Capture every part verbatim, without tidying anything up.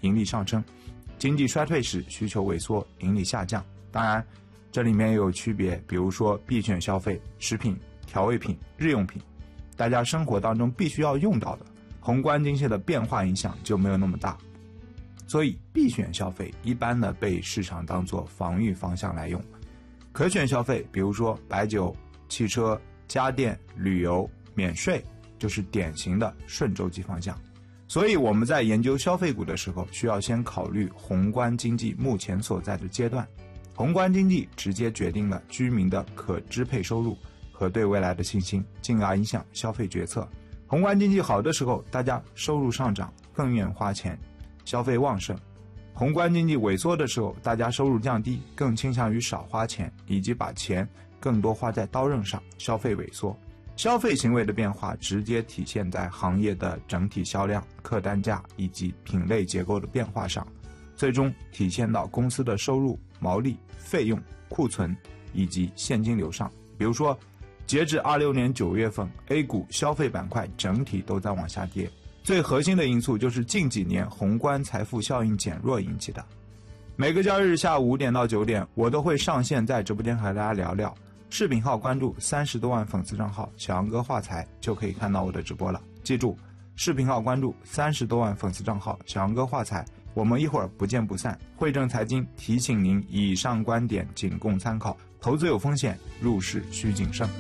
盈利上升；经济衰退时，需求萎缩，盈利下降。当然，这里面也有区别，比如说必选消费、食品、调味品、日用品，大家生活当中必须要用到的，宏观经济的变化影响就没有那么大。所以必选消费一般呢被市场当作防御方向来用，可选消费比如说白酒、汽车、家电、旅游、免税就是典型的顺周期方向。所以我们在研究消费股的时候，需要先考虑宏观经济目前所在的阶段。宏观经济直接决定了居民的可支配收入和对未来的信心，进而影响消费决策。宏观经济好的时候，大家收入上涨，更愿花钱，消费旺盛；宏观经济萎缩的时候，大家收入降低，更倾向于少花钱，以及把钱更多花在刀刃上，消费萎缩。消费行为的变化直接体现在行业的整体销量、客单价以及品类结构的变化上，最终体现到公司的收入、毛利、费用、库存以及现金流上。比如说，截至二六年九月份 A 股消费板块整体都在往下跌，最核心的因素就是近几年宏观财富效应减弱引起的。每个交易日下午五点到九点，我都会上线在直播间和大家聊聊。视频号关注三十多万粉丝账号小杨哥话财就可以看到我的直播了。记住，视频号关注三十多万粉丝账号小杨哥话财，我们一会儿不见不散。汇正财经提醒您，以上观点仅供参考，投资有风险，入市需谨慎。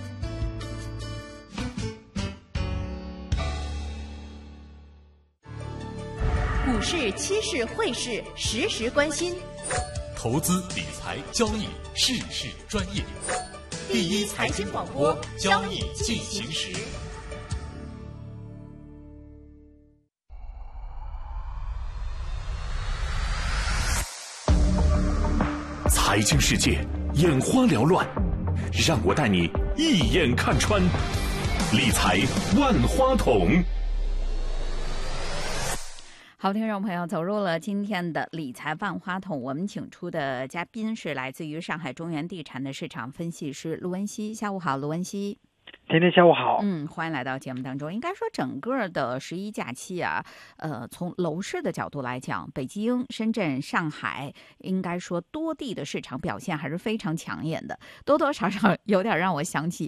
股市、期市、汇市，时时关心。 投资理财交易，事事专业。第一财经广播，交易进行时。财经世界眼花缭乱，让我带你一眼看穿。理财万花筒。 好，听众朋友，走入了今天的理财万花筒，我们请出的嘉宾是来自于上海中原地产的市场分析师陆文熙。下午好，陆文熙。 天天下午好， 嗯，欢迎来到节目当中。应该说，整个的十一假期啊，呃，从楼市的角度来讲，北京、深圳、上海，应该说多地的市场表现还是非常抢眼的，多多少少有点让我想起